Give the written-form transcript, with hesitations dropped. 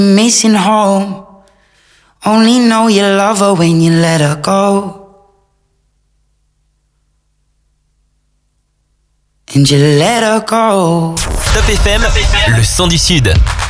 Missing home. Only know you love her when you let her go. And you let her go. Top FM, le son du Sud.